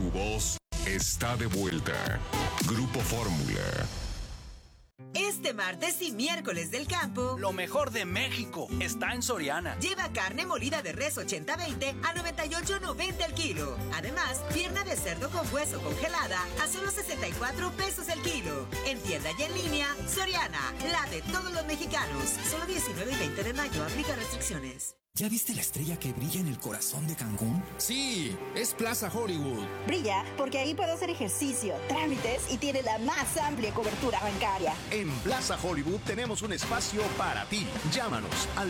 voz está de vuelta. Grupo Fórmula. Este martes y miércoles del campo, lo mejor de México está en Soriana. Lleva carne molida de res 80-20 a 98.90 el kilo. Además, pierna de cerdo con hueso congelada a solo 64 pesos el kilo. En tienda y en línea, Soriana, la de todos los mexicanos. Solo 19 y 20 de mayo, aplica restricciones. ¿Ya viste la estrella que brilla en el corazón de Cancún? Sí, es Plaza Hollywood. Brilla porque ahí puedo hacer ejercicio, trámites y tiene la más amplia cobertura bancaria. En Plaza Hollywood tenemos un espacio para ti. Llámanos al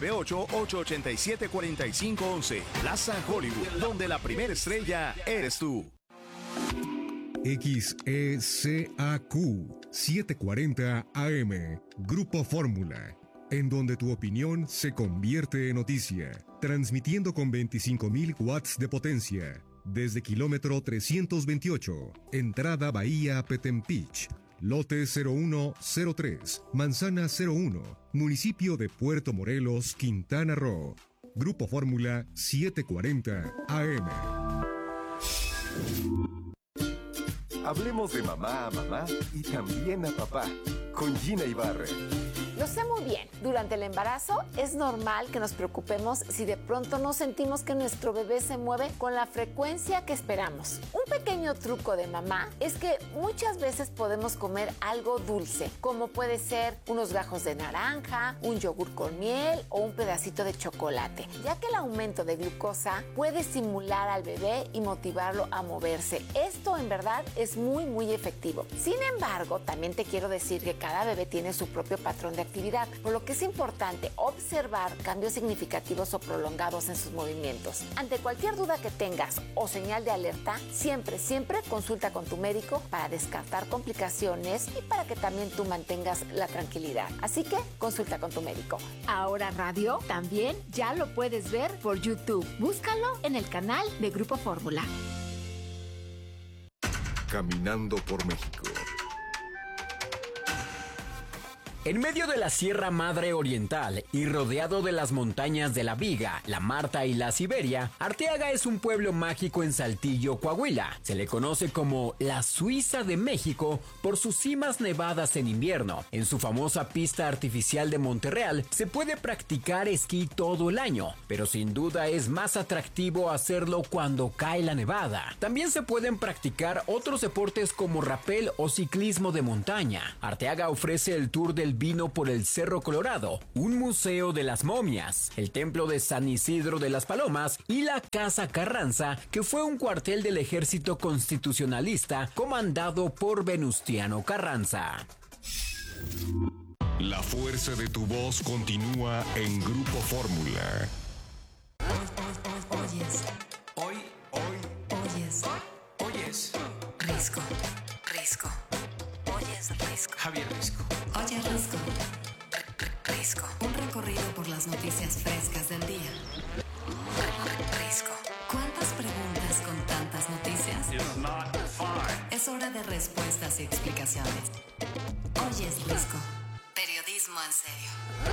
998-887-4511. Plaza Hollywood, donde la primera estrella eres tú. XECAQ 740 AM. Grupo Fórmula. En donde tu opinión se convierte en noticia, transmitiendo con 25.000 watts de potencia, desde kilómetro 328, entrada Bahía Petempich, lote 0103, manzana 01, municipio de Puerto Morelos, Quintana Roo. Grupo Fórmula 740 AM. Hablemos de mamá a mamá y también a papá, con Gina Ibarra. Lo sé muy bien, durante el embarazo es normal que nos preocupemos si de pronto no sentimos que nuestro bebé se mueve con la frecuencia que esperamos. Un pequeño truco de mamá es que muchas veces podemos comer algo dulce, como puede ser unos gajos de naranja, un yogur con miel o un pedacito de chocolate, ya que el aumento de glucosa puede estimular al bebé y motivarlo a moverse. Esto en verdad es muy efectivo. Sin embargo, también te quiero decir que cada bebé tiene su propio patrón de actividad, por lo que es importante observar cambios significativos o prolongados en sus movimientos. Ante cualquier duda que tengas o señal de alerta, siempre consulta con tu médico para descartar complicaciones y para que también tú mantengas la tranquilidad. Así que consulta con tu médico. Ahora Radio también ya lo puedes ver por YouTube. Búscalo en el canal de Grupo Fórmula. Caminando por México. En medio de la Sierra Madre Oriental y rodeado de las montañas de la Viga, la Marta y la Siberia, Arteaga es un pueblo mágico en Saltillo, Coahuila. Se le conoce como la Suiza de México por sus cimas nevadas en invierno. En su famosa pista artificial de Monterreal se puede practicar esquí todo el año, pero sin duda es más atractivo hacerlo cuando cae la nevada. También se pueden practicar otros deportes como rapel o ciclismo de montaña. Arteaga ofrece el tour del vino por el Cerro Colorado, un museo de las momias, el templo de San Isidro de las Palomas y la Casa Carranza, que fue un cuartel del ejército constitucionalista comandado por Venustiano Carranza. La fuerza de tu voz continúa en Grupo Fórmula. Oyes. Oyes. Risco. Oyes Risco. Javier Risco. Oye Risco. Risco. Un recorrido por las noticias frescas del día. Risco. ¿Cuántas preguntas con tantas noticias? Es hora de respuestas y explicaciones. Oyes Risco. Periodismo en serio.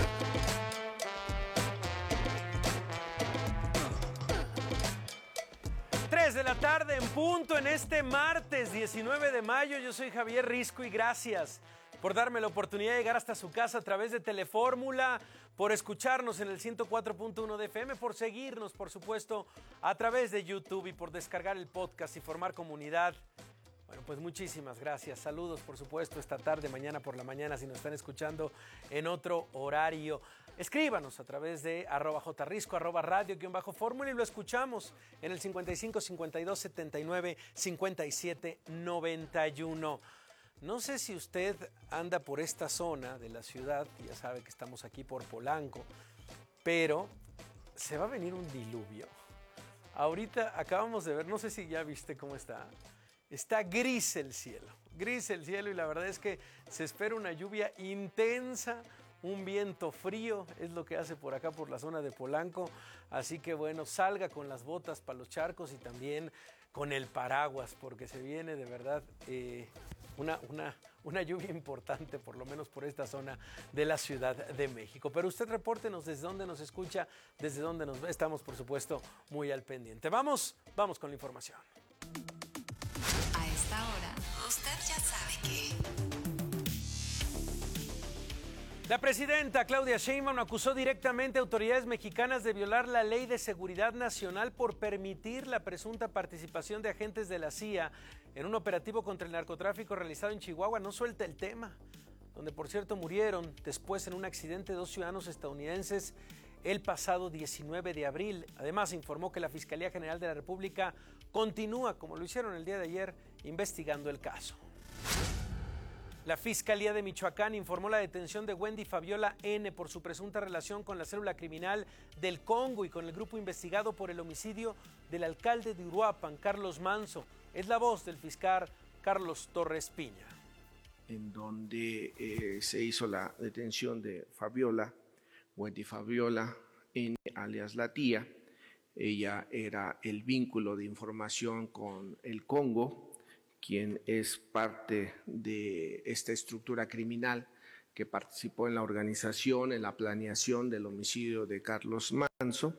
3 de la tarde en punto en este martes 19 de mayo. Yo soy Javier Risco y gracias por darme la oportunidad de llegar hasta su casa a través de Telefórmula, por escucharnos en el 104.1 de FM, por seguirnos, por supuesto, a través de YouTube y por descargar el podcast y formar comunidad. Bueno, pues muchísimas gracias. Saludos, por supuesto, esta tarde, mañana por la mañana, si nos están escuchando en otro horario. Escríbanos a través de @jrisco, @radio_fórmula y lo escuchamos en el 55 52 79 57 91. No sé si usted anda por esta zona de la ciudad, ya sabe que estamos aquí por Polanco, pero se va a venir un diluvio. Ahorita acabamos de ver, no sé si ya viste cómo está. Está gris el cielo y la verdad es que se espera una lluvia intensa, un viento frío, es lo que hace por acá por la zona de Polanco, así que bueno, salga con las botas para los charcos y también con el paraguas, porque se viene de verdad una lluvia importante, por lo menos por esta zona de la Ciudad de México. Pero usted repórtenos desde dónde nos escucha, desde dónde nos ve, estamos por supuesto muy al pendiente. Vamos con la información. esta hora, usted ya sabe que... La presidenta Claudia Sheinbaum acusó directamente a autoridades mexicanas de violar la Ley de Seguridad Nacional por permitir la presunta participación de agentes de la CIA en un operativo contra el narcotráfico realizado en Chihuahua. No suelta el tema, donde por cierto murieron después en un accidente 2 ciudadanos estadounidenses el pasado 19 de abril. Además informó que la Fiscalía General de la República continúa, como lo hicieron el día de ayer, investigando el caso. La Fiscalía de Michoacán informó la detención de Wendy Fabiola N. por su presunta relación con la célula criminal del Congo y con el grupo investigado por el homicidio del alcalde de Uruapan, Carlos Manso. Es la voz del fiscal Carlos Torres Piña. En donde se hizo la detención de Fabiola, Wendy Fabiola N., alias La Tía. Ella era el vínculo de información con el Congo, quien es parte de esta estructura criminal que participó en la organización, en la planeación del homicidio de Carlos Manso.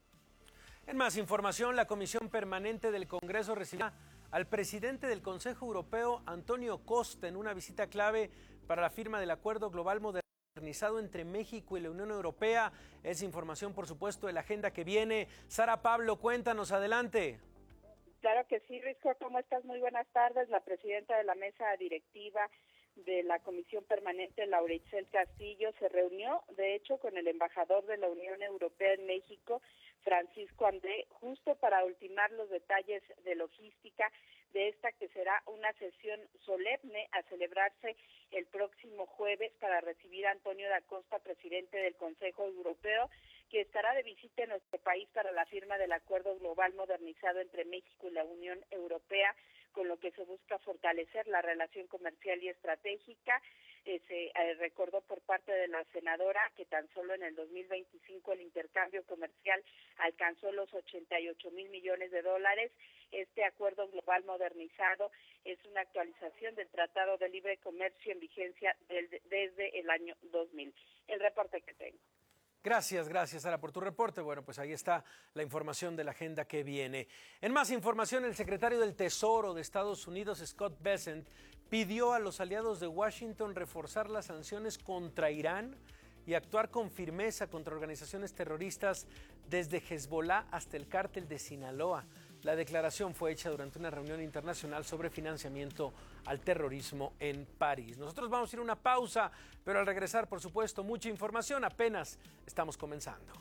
En más información, la Comisión Permanente del Congreso recibirá al presidente del Consejo Europeo, Antonio Costa, en una visita clave para la firma del Acuerdo Global Modernizado entre México y la Unión Europea. Es información, por supuesto, de la agenda que viene. Sara Pablo, cuéntanos, adelante. Claro que sí, Risco, ¿cómo estás? Muy buenas tardes. La presidenta de la mesa directiva de la Comisión Permanente, Laura Itzel Castillo, se reunió, de hecho, con el embajador de la Unión Europea en México, Francisco André, justo para ultimar los detalles de logística de esta que será una sesión solemne a celebrarse el próximo jueves para recibir a Antonio da Costa, presidente del Consejo Europeo, que estará de visita en nuestro país para la firma del Acuerdo Global Modernizado entre México y la Unión Europea, con lo que se busca fortalecer la relación comercial y estratégica. Se recordó por parte de la senadora que tan solo en el 2025 el intercambio comercial alcanzó los 88,000 millones de dólares. Este acuerdo global modernizado es una actualización del Tratado de Libre Comercio en vigencia desde el año 2000. El reporte que tengo. Gracias, Sara, por tu reporte. Bueno, pues ahí está la información de la agenda que viene. En más información, el secretario del Tesoro de Estados Unidos, Scott Bessent, pidió a los aliados de Washington reforzar las sanciones contra Irán y actuar con firmeza contra organizaciones terroristas desde Hezbollah hasta el cártel de Sinaloa. La declaración fue hecha durante una reunión internacional sobre financiamiento al terrorismo en París. Nosotros vamos a ir a una pausa, pero al regresar, por supuesto, mucha información. Apenas estamos comenzando.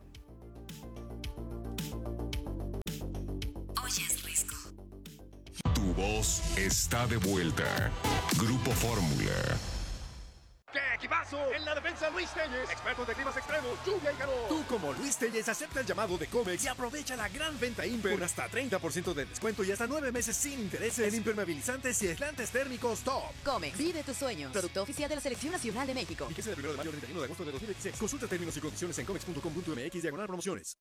Oyes, Risco. Tu voz está de vuelta. Grupo Fórmula. ¡Qué equipazo! En la defensa, Luis Telles, expertos de climas extremos, lluvia y calor. Tú, como Luis Telles, acepta el llamado de Comex y aprovecha la gran venta Imper con hasta 30% de descuento y hasta 9 meses sin intereses en impermeabilizantes y aislantes térmicos Top. Comex, vive tus sueños. Producto oficial de la Selección Nacional de México. Fíjese del 1 de mayo al 31 de agosto de 2016. Consulta términos y condiciones en comex.com.mx/promociones.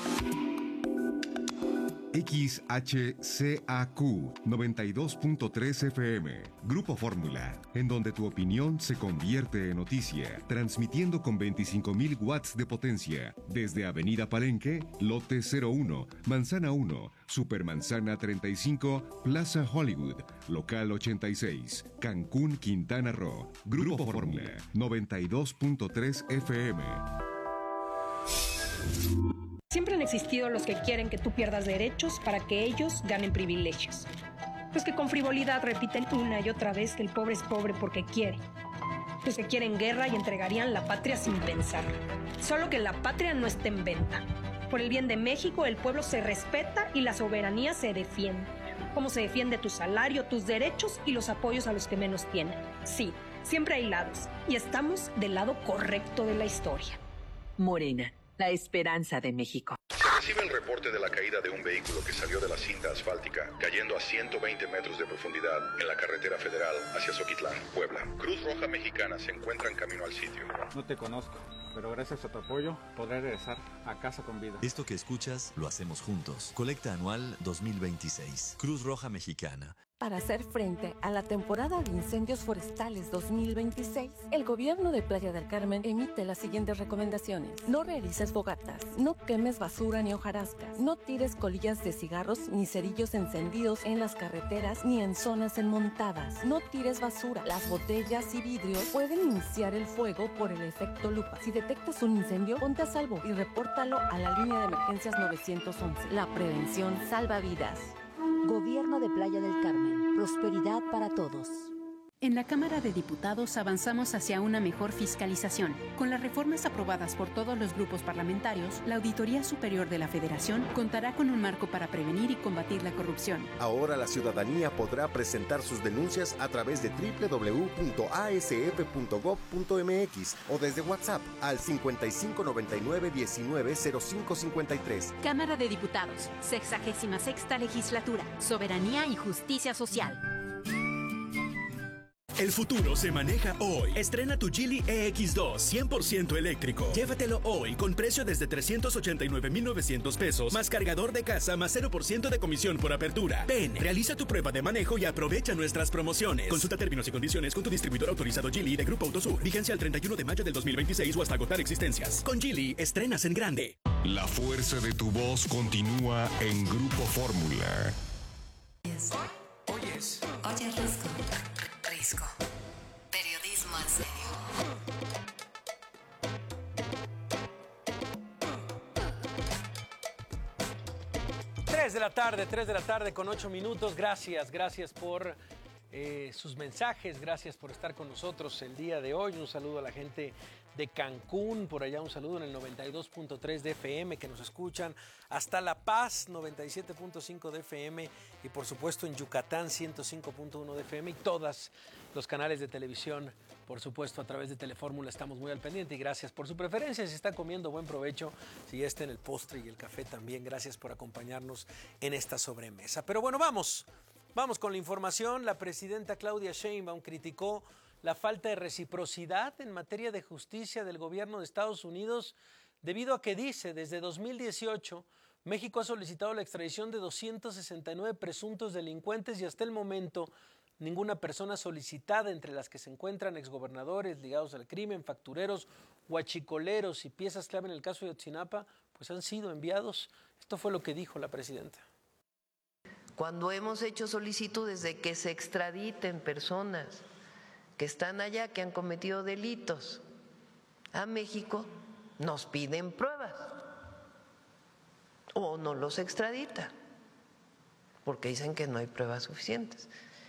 XHCAQ 92.3 FM, Grupo Fórmula, en donde tu opinión se convierte en noticia, transmitiendo con 25,000 watts de potencia, desde Avenida Palenque, Lote 01, Manzana 1, Supermanzana 35, Plaza Hollywood, Local 86, Cancún, Quintana Roo, Grupo Fórmula, 92.3 FM. Siempre han existido los que quieren que tú pierdas derechos para que ellos ganen privilegios. Los que con frivolidad repiten una y otra vez que el pobre es pobre porque quiere. Los que quieren guerra y entregarían la patria sin pensar. Solo que la patria no está en venta. Por el bien de México, el pueblo se respeta y la soberanía se defiende. Como se defiende tu salario, tus derechos y los apoyos a los que menos tienen. Sí, siempre hay lados. Y estamos del lado correcto de la historia. Morena, la esperanza de México. Se recibe el reporte de la caída de un vehículo que salió de la cinta asfáltica, cayendo a 120 metros de profundidad en la carretera federal hacia Zoquitlán, Puebla. Cruz Roja Mexicana se encuentra en camino al sitio. No te conozco, pero gracias a tu apoyo podré regresar a casa con vida. Esto que escuchas lo hacemos juntos. Colecta anual 2026. Cruz Roja Mexicana. Para hacer frente a la temporada de incendios forestales 2026, el gobierno de Playa del Carmen emite las siguientes recomendaciones. No realices fogatas, no quemes basura ni hojarascas, no tires colillas de cigarros ni cerillos encendidos en las carreteras ni en zonas enmontadas, no tires basura. Las botellas y vidrios pueden iniciar el fuego por el efecto lupa. Si detectas un incendio, ponte a salvo y repórtalo a la línea de emergencias 911. La prevención salva vidas. Gobierno de Playa del Carmen. Prosperidad para todos. En la Cámara de Diputados avanzamos hacia una mejor fiscalización. Con las reformas aprobadas por todos los grupos parlamentarios, la Auditoría Superior de la Federación contará con un marco para prevenir y combatir la corrupción. Ahora la ciudadanía podrá presentar sus denuncias a través de www.asf.gov.mx o desde WhatsApp al 5599-190553. Cámara de Diputados, 66ª Legislatura, Soberanía y Justicia Social. El futuro se maneja hoy. Estrena tu Geely EX2 100% eléctrico. Llévatelo hoy con precio desde 389,900 pesos, más cargador de casa, más 0% de comisión por apertura. Ven, realiza tu prueba de manejo y aprovecha nuestras promociones. Consulta términos y condiciones con tu distribuidor autorizado Geely de Grupo Autosur. Vigencia al 31 de mayo del 2026 o hasta agotar existencias. Con Geely, estrenas en grande. La fuerza de tu voz continúa en Grupo Fórmula. Oye, Risco. Periodismo en serio. 3 de la tarde con 8 minutos. Gracias por sus mensajes, gracias por estar con nosotros el día de hoy. Un saludo a la gente de Cancún, por allá un saludo en el 92.3 de FM que nos escuchan, hasta La Paz 97.5 de FM y por supuesto en Yucatán 105.1 de FM y todos los canales de televisión, por supuesto a través de Telefórmula. Estamos muy al pendiente y gracias por su preferencia. Si está comiendo, buen provecho. Si ya está en el postre y el café también, gracias por acompañarnos en esta sobremesa. Pero bueno, vamos con la información. La presidenta Claudia Sheinbaum criticó la falta de reciprocidad en materia de justicia del gobierno de Estados Unidos debido a que dice, desde 2018, México ha solicitado la extradición de 269 presuntos delincuentes y hasta el momento ninguna persona solicitada, entre las que se encuentran exgobernadores ligados al crimen, factureros, huachicoleros y piezas clave en el caso de Ayotzinapa, pues han sido enviados. Esto fue lo que dijo la presidenta. Cuando hemos hecho solicitudes de que se extraditen personas que están allá, que han cometido delitos a México, nos piden pruebas o no los extradita porque dicen que no hay pruebas suficientes.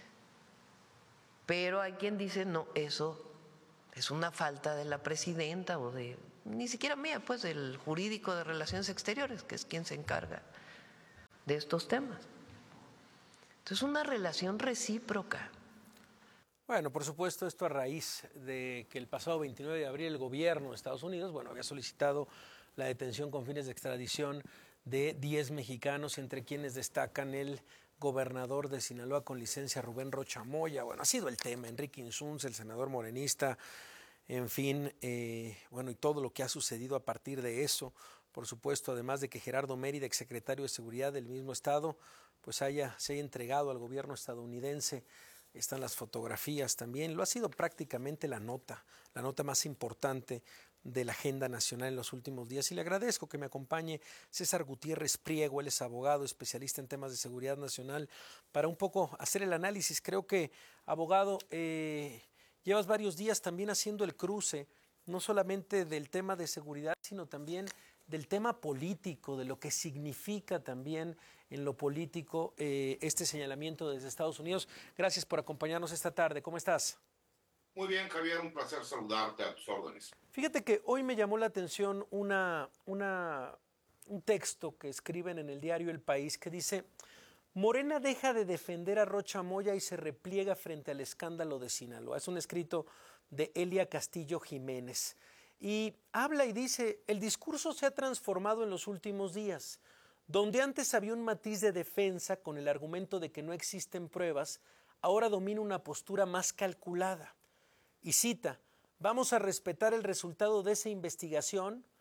Pero hay quien dice, no, eso es una falta de la presidenta o de, ni siquiera mía, pues del jurídico de Relaciones Exteriores, que es quien se encarga de estos temas. Entonces, una relación recíproca. Bueno, por supuesto, esto a raíz de que el pasado 29 de abril el gobierno de Estados Unidos, había solicitado la detención con fines de extradición de 10 mexicanos, entre quienes destacan el gobernador de Sinaloa con licencia Rubén Rocha Moya. Bueno, ha sido el tema, Enrique Insunza, el senador morenista, en fin, y todo lo que ha sucedido a partir de eso. Por supuesto, además de que Gerardo Mérida, exsecretario de Seguridad del mismo estado, pues se haya entregado al gobierno estadounidense. Están las fotografías también. Lo ha sido prácticamente la nota más importante de la agenda nacional en los últimos días. Y le agradezco que me acompañe César Gutiérrez Priego. Él es abogado, especialista en temas de seguridad nacional, para un poco hacer el análisis. Creo que, abogado, llevas varios días también haciendo el cruce, no solamente del tema de seguridad, sino también del tema político, de lo que significa también en lo político este señalamiento desde Estados Unidos. Gracias por acompañarnos esta tarde. ¿Cómo estás? Muy bien, Javier, un placer saludarte, a tus órdenes. Fíjate que hoy me llamó la atención un texto que escriben en el diario El País que dice: Morena deja de defender a Rocha Moya y se repliega frente al escándalo de Sinaloa. Es un escrito de Elia Castillo Jiménez. Y habla y dice, el discurso se ha transformado en los últimos días. Donde antes había un matiz de defensa con el argumento de que no existen pruebas, ahora domina una postura más calculada. Y cita, vamos a respetar el resultado de esa investigación,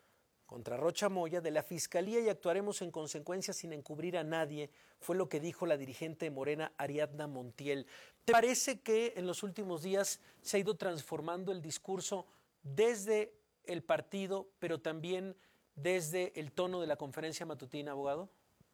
contra Rocha Moya de la Fiscalía y actuaremos en consecuencia sin encubrir a nadie, fue lo que dijo la dirigente de Morena, Ariadna Montiel. ¿Te parece que en los últimos días se ha ido transformando el discurso desde el partido, pero también desde el tono de la conferencia matutina, abogado?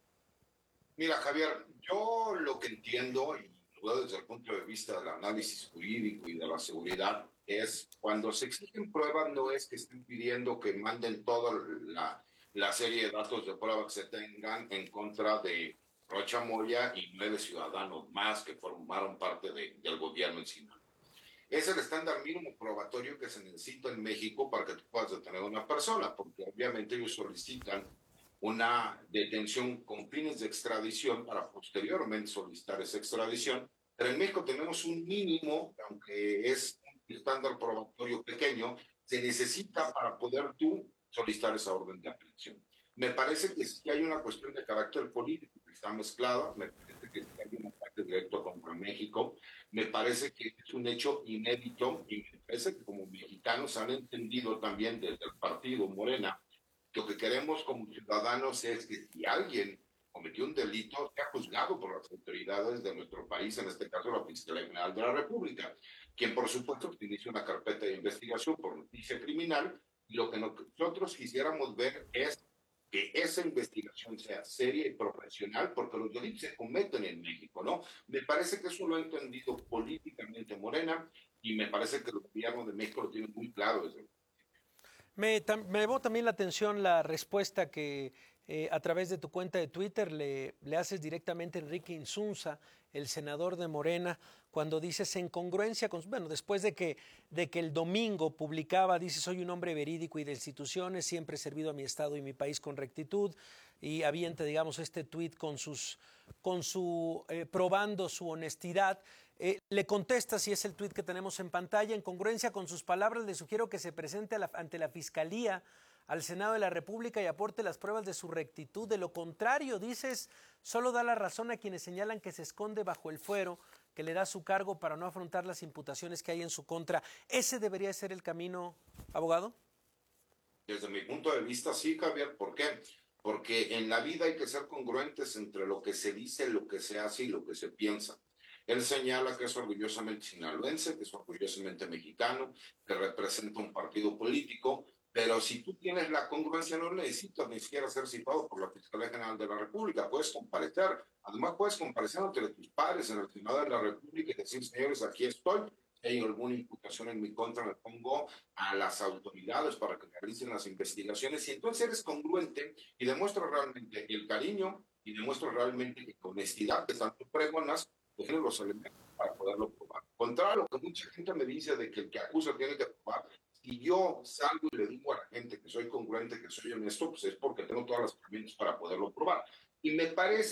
Mira, Javier, yo lo que entiendo, y lo veo desde el punto de vista del análisis jurídico y de la seguridad, es cuando se exigen pruebas, no es que estén pidiendo que manden toda la serie de datos de prueba que se tengan en contra de Rocha Moya y 9 ciudadanos más que formaron parte del gobierno en Sinaloa. Es el estándar mínimo probatorio que se necesita en México para que tú puedas detener a una persona, porque obviamente ellos solicitan una detención con fines de extradición para posteriormente solicitar esa extradición. Pero en México tenemos un mínimo, aunque es un estándar probatorio pequeño, se necesita para poder tú solicitar esa orden de aprehensión. Me parece que sí hay una cuestión de carácter político que está mezclada, me parece que hay un ataque directo contra México, me parece que es un hecho inédito y me parece que como mexicanos han entendido también desde el partido Morena que lo que queremos como ciudadanos es que si alguien cometió un delito sea juzgado por las autoridades de nuestro país, en este caso la Fiscalía General de la República, quien por supuesto inicia una carpeta de investigación por noticia criminal, y lo que nosotros quisiéramos ver es que esa investigación sea seria y profesional, porque los delitos se cometen en México, ¿no? Me parece que eso lo ha entendido políticamente Morena, y me parece que el gobierno de México lo tiene muy claro desde el... Me llamó también la atención la respuesta que a través de tu cuenta de Twitter le haces directamente a Enrique Insunza, el senador de Morena, cuando dices en congruencia con, bueno, después de que el domingo publicaba, dice, soy un hombre verídico y de instituciones, siempre he servido a mi estado y mi país con rectitud, y avienta, digamos, este tuit probando su honestidad. Le contesta, si es el tuit que tenemos en pantalla, en congruencia con sus palabras, le sugiero que se presente ante la Fiscalía, al Senado de la República y aporte las pruebas de su rectitud. De lo contrario, dices, solo da la razón a quienes señalan que se esconde bajo el fuero que le da su cargo para no afrontar las imputaciones que hay en su contra. ¿Ese debería ser el camino, abogado? Desde mi punto de vista, sí, Javier. ¿Por qué? Porque en la vida hay que ser congruentes entre lo que se dice, lo que se hace y lo que se piensa. Él señala que es orgullosamente sinaloense, que es orgullosamente mexicano, que representa un partido político, pero si tú tienes la congruencia no necesitas ni siquiera ser citado por la Fiscalía General de la República, puedes comparecer, además puedes comparecer ante tus padres en el Senado de la República y decir, señores, aquí estoy, si hay alguna imputación en mi contra, me pongo a las autoridades para que realicen las investigaciones, y entonces eres congruente y demuestras realmente el cariño y demuestras realmente que con honestidad que están tus pregonas, tienes los elementos para poderlo probar. Contrario a lo que mucha gente me dice de que el que acusa tiene que probar, si yo salgo y le digo a la gente que soy congruente, que soy honesto, pues es porque tengo todas las herramientas para poderlo probar. Y me parece